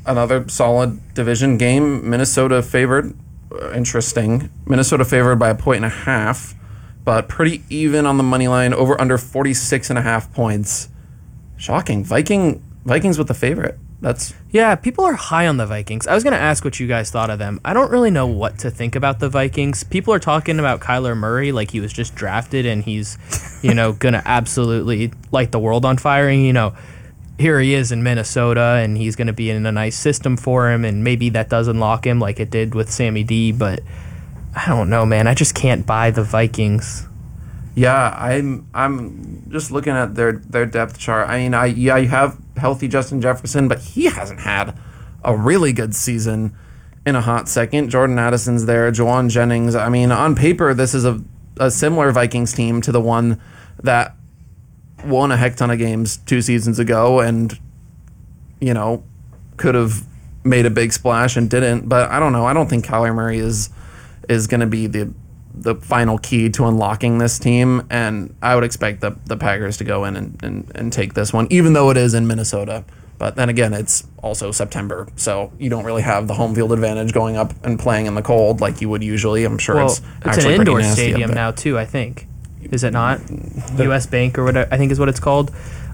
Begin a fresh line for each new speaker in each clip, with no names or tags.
another solid division game. Minnesota favored. Interesting. Minnesota favored by 1.5, but pretty even on the money line. Over under 46.5 points. Shocking. Vikings with the favorite.
Yeah, people are high on the Vikings. I was going to ask what you guys thought of them. I don't really know what to think about the Vikings. People are talking about Kyler Murray like he was just drafted and he's, going to absolutely light the world on fire. And, here he is in Minnesota and he's going to be in a nice system for him, and maybe that does unlock him like it did with Sammy D, but I don't know, man. I just can't buy the Vikings.
Yeah, I'm just looking at their depth chart. I mean, you have healthy Justin Jefferson, but he hasn't had a really good season in a hot second. Jordan Addison's there, Juwan Jennings. I mean, on paper, this is a similar Vikings team to the one that won a heck ton of games 2 seasons ago and, could have made a big splash and didn't. But I don't know. I don't think Kyler Murray is going to be the final key to unlocking this team, and I would expect the Packers to go in and take this one, even though it is in Minnesota. But then again, it's also September, so you don't really have the home field advantage going up and playing in the cold like you would usually. I'm sure it's
an indoor stadium now too, I think. Is it not? U.S. Bank or whatever, I think is what it's called.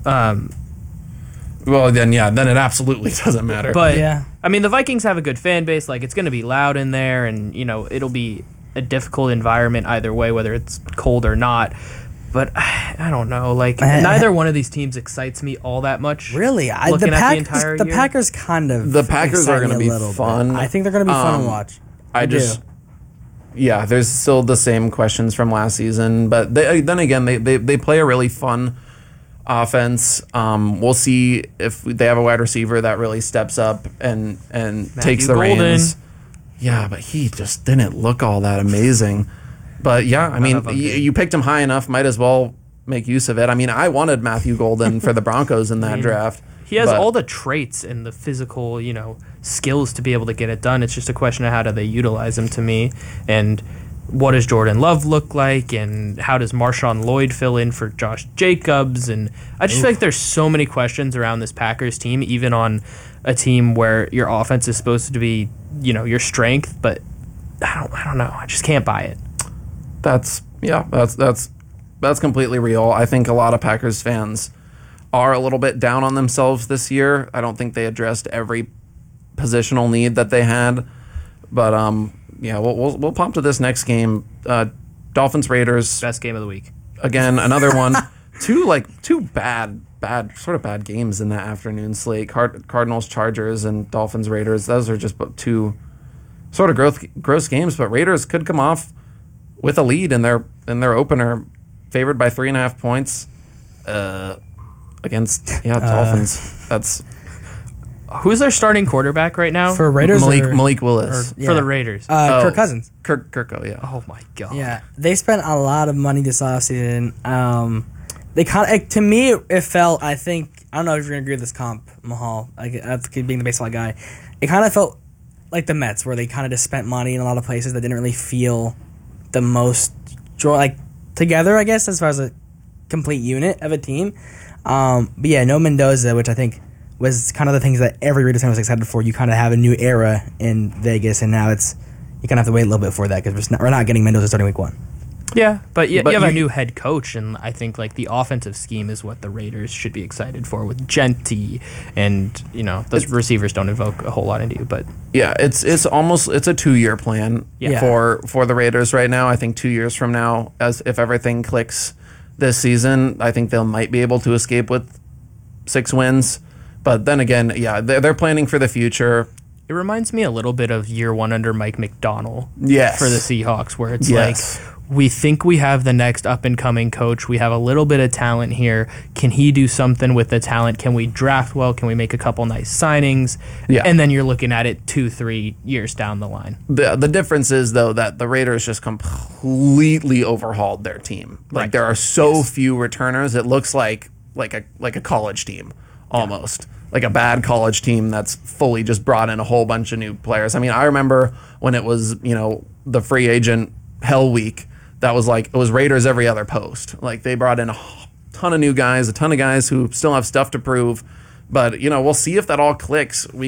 Well, then it absolutely doesn't matter.
But, yeah. I mean, the Vikings have a good fan base. Like, it's going to be loud in there, and, it'll be a difficult environment either way, whether it's cold or not. But I don't know. Like, neither one of these teams excites me all that much.
Really?
The
Packers kind of.
The Packers are going to be fun.
I think they're going to be fun to watch.
Yeah, there's still the same questions from last season, but they play a really fun offense. We'll see if they have a wide receiver that really steps up and takes the reins. Yeah, but he just didn't look all that amazing. But yeah, I mean, you picked him high enough, might as well make use of it. I mean, I wanted Matthew Golden for the Broncos in that draft.
He has all the traits and the physical, skills to be able to get it done. It's just a question of how do they utilize him to me, and what does Jordan Love look like, and how does Marshawn Lloyd fill in for Josh Jacobs? And I just feel like there's so many questions around this Packers team, even on a team where your offense is supposed to be, your strength, but I don't know. I just can't buy it.
That's completely real. I think a lot of Packers fans are a little bit down on themselves this year. I don't think they addressed every positional need that they had. But we'll pump to this next game. Dolphins Raiders.
Best game of the week.
Again, another one. Two bad games in that afternoon slate. Cardinals Chargers and Dolphins Raiders. Those are just two sort of gross games. But Raiders could come off with a lead in their opener, favored by 3.5 points. Against Dolphins. That's
who's their starting quarterback right now
for Raiders.
Malik Willis
for the Raiders.
Kirk Cousins.
Kirko, yeah.
Oh my god.
Yeah, they spent a lot of money this offseason. They to me it felt. I don't know if you're gonna agree with this comp, Mahal. Like that's being the baseball guy. It kind of felt like the Mets, where they kind of just spent money in a lot of places that didn't really feel the most together. I guess as far as a complete unit of a team. But yeah, no Mendoza, which I think was kind of the things that every Raiders fan was excited for. You kind of have a new era in Vegas, and now you kind of have to wait a little bit for that because we're not getting Mendoza starting week 1.
Yeah, but you have a new head coach, and I think the offensive scheme is what the Raiders should be excited for with Genty, and those receivers don't evoke a whole lot into you. But
yeah, it's a 2-year plan for the Raiders right now. I think 2 years from now, if everything clicks this season, I think they might be able to escape with 6 wins. But then again, yeah, they're planning for the future.
It reminds me a little bit of year 1 under Mike McDonald for the Seahawks, where it's we think we have the next up-and-coming coach. We have a little bit of talent here. Can he do something with the talent? Can we draft well? Can we make a couple nice signings? Yeah. And then you're looking at it 2-3 years down the line.
The difference is, though, that the Raiders just completely overhauled their team. There are so few returners. It looks like a college team almost. Like a bad college team that's fully just brought in a whole bunch of new players. I mean, I remember when it was, the free agent hell week, that was it was Raiders every other post. They brought in a ton of new guys, a ton of guys who still have stuff to prove. But, we'll see if that all clicks.